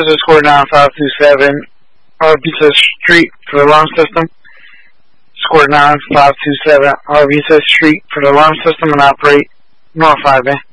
is score 9527 Arvita Street for the alarm system. Score 9527 Arvita Street for the alarm system and operate North 5A.